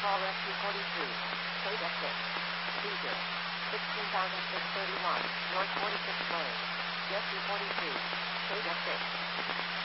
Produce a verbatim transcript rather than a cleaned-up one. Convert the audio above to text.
Call Rescue forty-three. Code at six. Two zero. sixteen thousand six hundred thirty-one. North forty-sixth Lane.